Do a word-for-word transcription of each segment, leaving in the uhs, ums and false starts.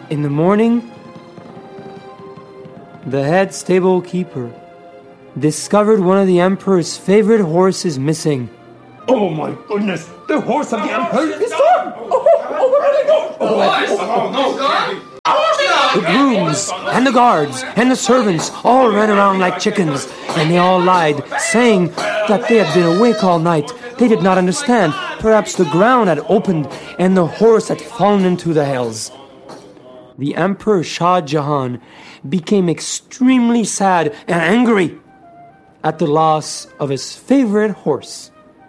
In the morning, the head stable keeper discovered one of the emperor's favorite horses missing. Oh my goodness! The horse of the emperor is gone! Oh, oh, where did it go? Oh, oh, no, God! The grooms and the guards and the servants all ran around like chickens, and they all lied, saying that they had been awake all night. They did not understand. Perhaps the ground had opened and the horse had fallen into the hells. The Emperor Shah Jahan became extremely sad and angry at the loss of his favorite horse.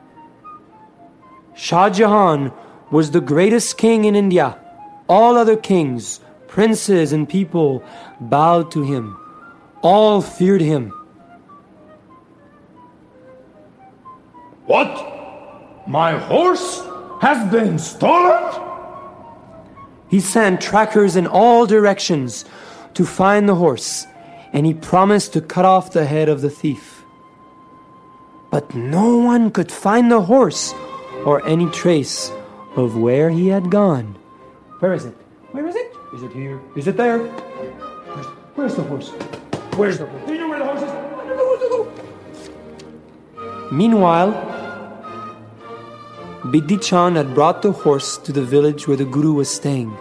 Shah Jahan was the greatest king in India. All other kings, princes, and people bowed to him. All feared him. What? My horse has been stolen? He sent trackers in all directions to find the horse, and he promised to cut off the head of the thief. But no one could find the horse or any trace of where he had gone. Where is it? Where is it? Is it here? Is it there? Where's, where's the horse? Where's the horse? Do you know where the horse is? I don't know where to go. Meanwhile, Bidhi Chand had brought the horse to the village where the Guru was staying.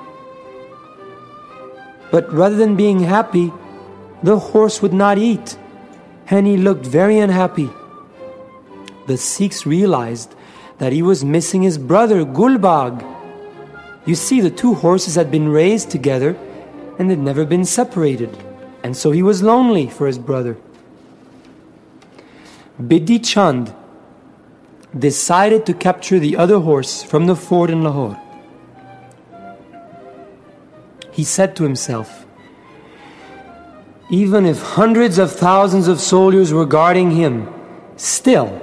But rather than being happy, the horse would not eat, and he looked very unhappy. The Sikhs realized that he was missing his brother Gulbagh. You see, the two horses had been raised together and had never been separated, and so he was lonely for his brother. Bidhi Chand decided to capture the other horse from the fort in Lahore. He said to himself, even if hundreds of thousands of soldiers were guarding him, still,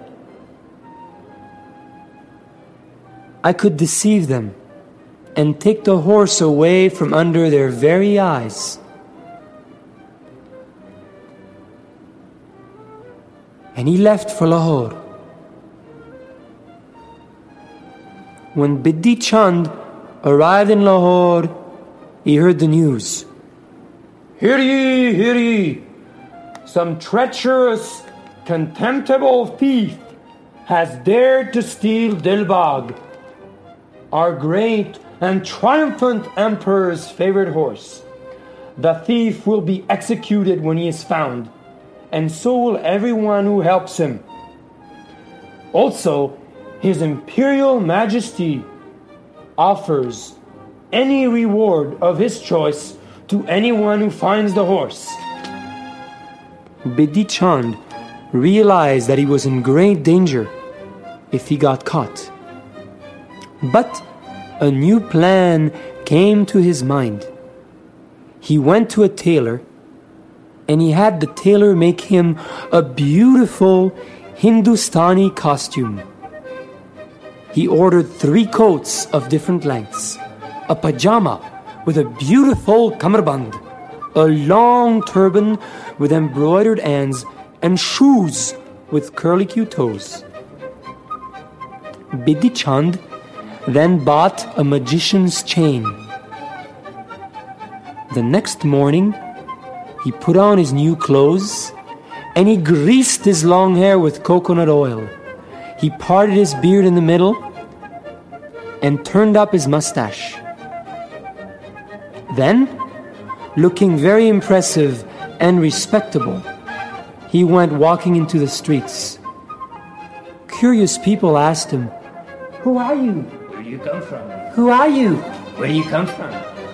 I could deceive them and take the horse away from under their very eyes. And he left for Lahore. When Bidhi Chand arrived in Lahore, he heard the news. Hear ye, hear ye! Some treacherous, contemptible thief has dared to steal Dilbagh, our great and triumphant emperor's favorite horse. The thief will be executed when he is found, and so will everyone who helps him. Also, His Imperial Majesty offers any reward of his choice to anyone who finds the horse. Bidhi Chand realized that he was in great danger if he got caught. But a new plan came to his mind. He went to a tailor and he had the tailor make him a beautiful Hindustani costume. He ordered three coats of different lengths, a pajama with a beautiful kamarband, a long turban with embroidered ends, and shoes with curlicue toes. Bidhi Chand then bought a magician's chain. The next morning, he put on his new clothes and he greased his long hair with coconut oil. He parted his beard in the middle and turned up his mustache. Then, looking very impressive and respectable, he went walking into the streets. Curious people asked him, "Who are you? Where do you come from? Who are you?" Where do you come from?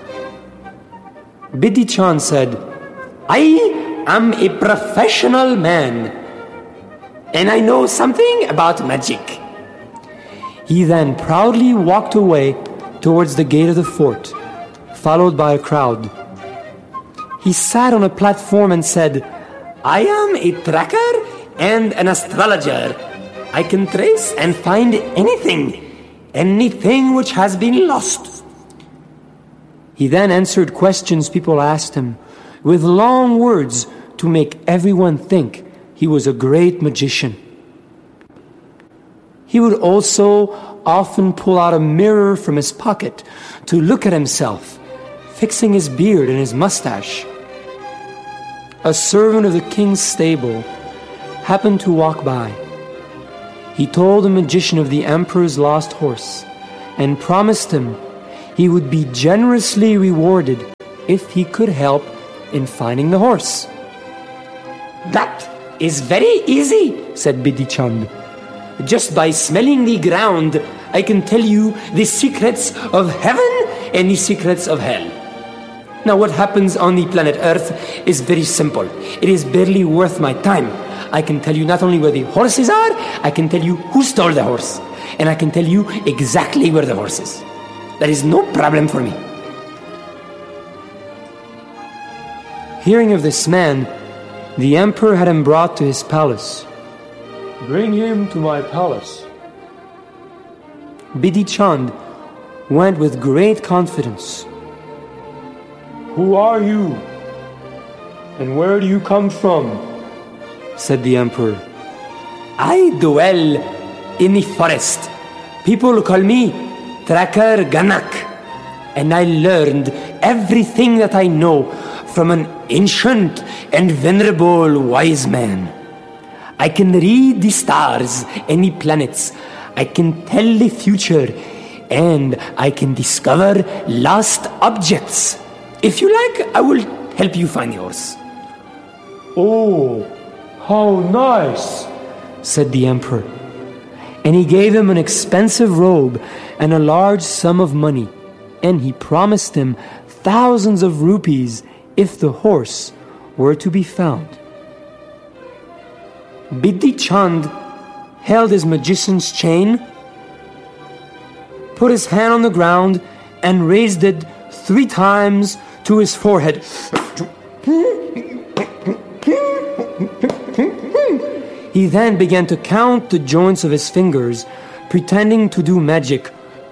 Bidhi Chand said, "I am a professional man, and I know something about magic." He then proudly walked away towards the gate of the fort, followed by a crowd. He sat on a platform and said, "I am a tracker and an astrologer. I can trace and find anything, anything which has been lost." He then answered questions people asked him with long words to make everyone think he was a great magician. He would also often pull out a mirror from his pocket to look at himself, fixing his beard and his mustache. A servant of the king's stable happened to walk by. He told the magician of the emperor's lost horse and promised him he would be generously rewarded if he could help in finding the horse. That is very easy, said Bidhi Chand. Just by smelling the ground, I can tell you the secrets of heaven and the secrets of hell. Now, what happens on the planet Earth is very simple. It is barely worth my time. I can tell you not only where the horses are, I can tell you who stole the horse. And I can tell you exactly where the horse is. That is no problem for me. Hearing of this man, the emperor had him brought to his palace. Bring him to my palace. Bidhi Chand went with great confidence. Who are you? And where do you come from? Said the emperor. I dwell in the forest. People call me Tracker Ganak. And I learned everything that I know from an ancient and venerable wise man. I can read the stars and the planets. I can tell the future. And I can discover lost objects. If you like, I will help you find the horse. Oh, how nice, said the emperor. And he gave him an expensive robe and a large sum of money. And he promised him thousands of rupees if the horse were to be found. Bidhi Chand held his magician's chain, put his hand on the ground, and raised it three times to his forehead. He then began to count the joints of his fingers, pretending to do magic.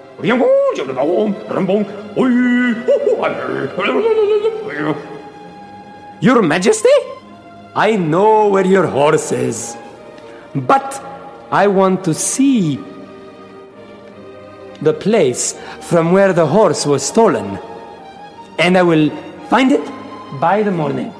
Your Majesty, I know where your horse is, but I want to see the place from where the horse was stolen, and I will find it by the morning.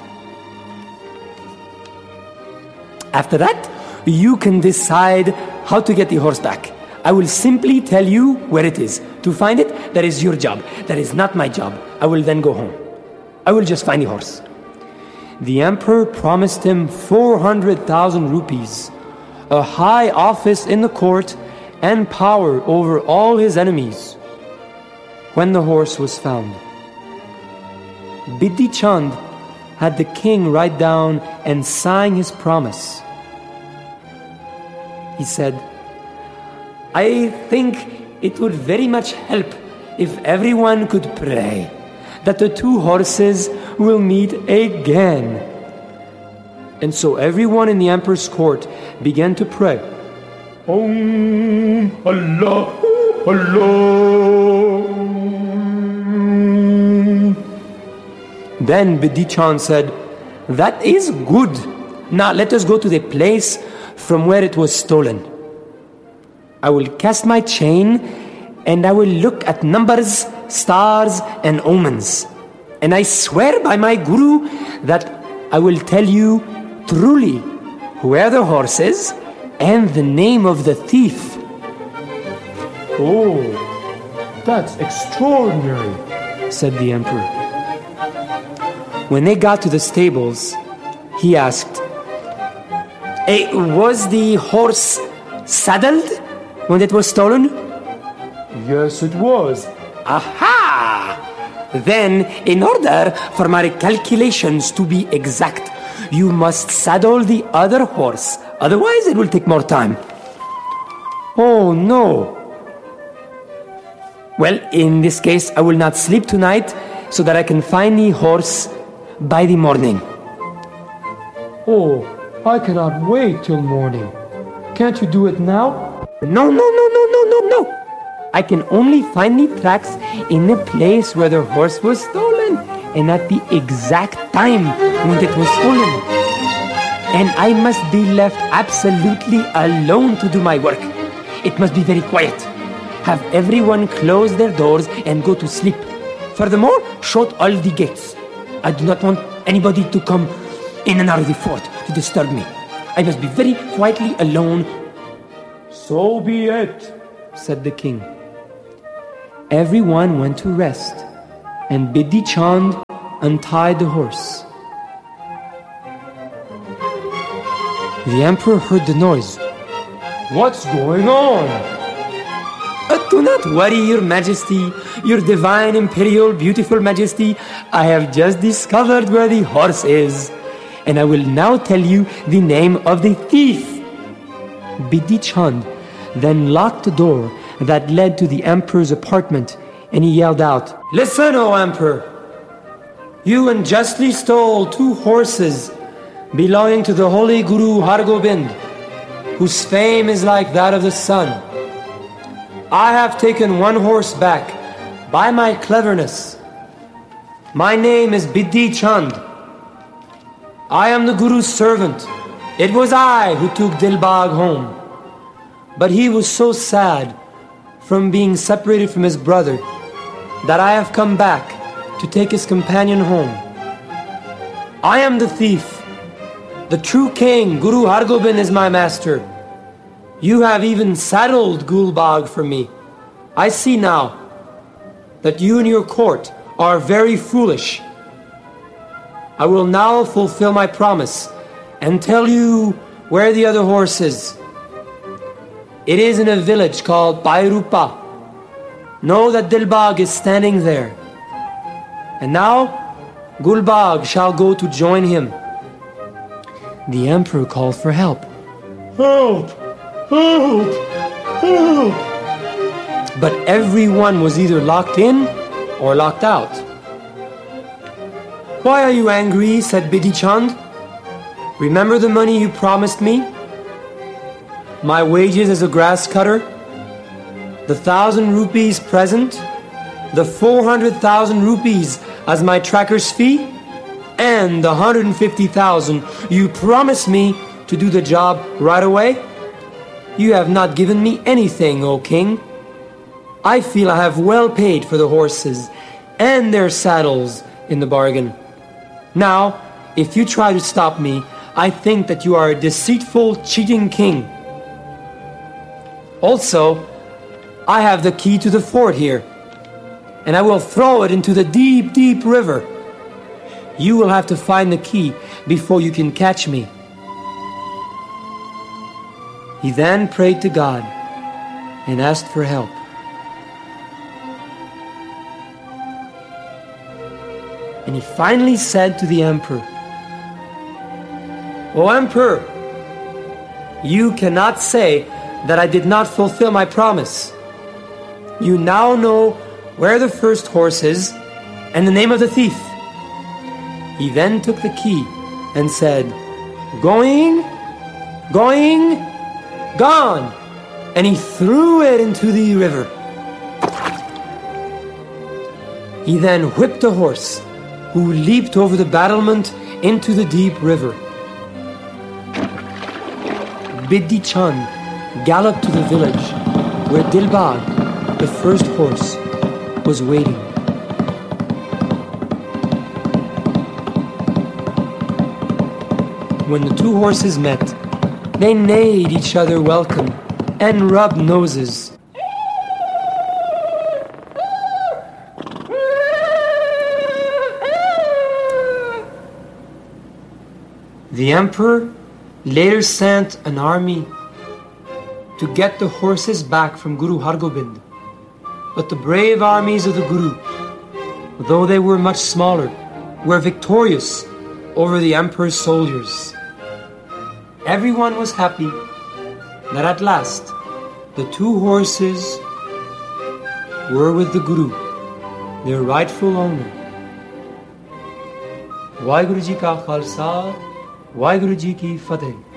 After that, you can decide how to get the horse back. I will simply tell you where it is. To find it, that is your job. That is not my job. I will then go home. I will just find the horse. The emperor promised him four hundred thousand rupees, a high office in the court, and power over all his enemies. When the horse was found, Bidhi Chand had the king write down and sign his promise. He said, I think it would very much help if everyone could pray that the two horses will meet again. And so everyone in the emperor's court began to pray. Om Allah, Allah. Then Bidhi Chand said, That is good. Now let us go to the place from where it was stolen. I will cast my chain and I will look at numbers, stars, and omens. And I swear by my guru that I will tell you truly where the horse is and the name of the thief. Oh, that's extraordinary, said the emperor. When they got to the stables, he asked, hey, was the horse saddled when it was stolen? Yes, it was. Aha! Then, in order for my calculations to be exact, you must saddle the other horse. Otherwise, it will take more time. Oh, no. Well, in this case, I will not sleep tonight so that I can find the horse by the morning. Oh, I cannot wait till morning. Can't you do it now? No, no, no, no, no, no, no. I can only find the tracks in the place where the horse was stolen and at the exact time when it was stolen. And I must be left absolutely alone to do my work. It must be very quiet. Have everyone close their doors and go to sleep. furthermore, shut all the gates. I do not want anybody to come in and out of the fort to disturb me. I must be very quietly alone. So be it, said the king. Everyone went to rest, and Bidhi Chand untied the horse. The emperor heard the noise. What's going on? Uh, do not worry, your majesty, your divine, imperial, beautiful majesty. I have just discovered where the horse is, and I will now tell you the name of the thief. Bidhi Chand then locked the door that led to the emperor's apartment, and he yelled out, "Listen, O emperor! You unjustly stole two horses belonging to the holy Guru Har Gobind, whose fame is like that of the sun. I have taken one horse back by my cleverness. My name is Bidhi Chand. I am the Guru's servant. It was I who took Dilbag home. But he was so sad from being separated from his brother that I have come back to take his companion home. I am the thief. The true king, Guru Har Gobind, is my master. You have even saddled Gulbag for me. I see now that you and your court are very foolish. I will now fulfill my promise and tell you where the other horse is. It is in a village called Bairupa. Know that Dilbag is standing there. And now Gulbag shall go to join him." The emperor called for help. Help! Help! Help! But everyone was either locked in or locked out. "Why are you angry?" said Bidhi Chand. "Remember the money you promised me? My wages as a grass cutter? The thousand rupees present? The four hundred thousand rupees as my tracker's fee? And the one hundred fifty thousand you promised me to do the job right away? You have not given me anything, O king. I feel I have well paid for the horses and their saddles in the bargain. Now, if you try to stop me, I think that you are a deceitful, cheating king. Also, I have the key to the fort here, and I will throw it into the deep, deep river. You will have to find the key before you can catch me." He then prayed to God and asked for help. And he finally said to the emperor, "O emperor, you cannot say that I did not fulfill my promise. You now know where the first horse is and the name of the thief." He then took the key and said, "Going, going, gone," and he threw it into the river. He then whipped the horse, who leaped over the battlement into the deep river. Bidhi Chand galloped to the village where Dilbag, the first horse, was waiting. When the two horses met, they neighed each other welcome and rubbed noses. The emperor later sent an army to get the horses back from Guru Har Gobind. But the brave armies of the Guru, though they were much smaller, were victorious over the emperor's soldiers. Everyone was happy that at last the two horses were with the Guru, their rightful owner. Waheguru Ji Ka Khalsa, Waheguru Ji Ki Fateh.